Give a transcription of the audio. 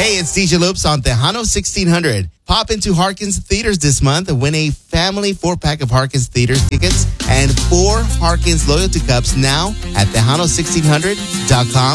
Hey, it's DJ Loops on Tejano 1600. Pop into Harkins Theaters this month and win a family 4-pack of Harkins Theaters tickets and 4 Harkins Loyalty Cups now at Tejano1600.com.